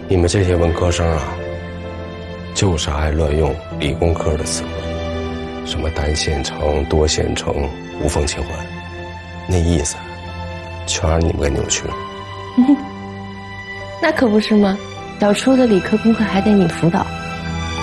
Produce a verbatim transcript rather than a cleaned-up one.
你们这些文科生啊，就是爱乱用理工科的词汇，什么单线程、多线程、无缝切换，那意思全让你们给扭曲了。 那可不是吗？小初的理科功课还得你辅导。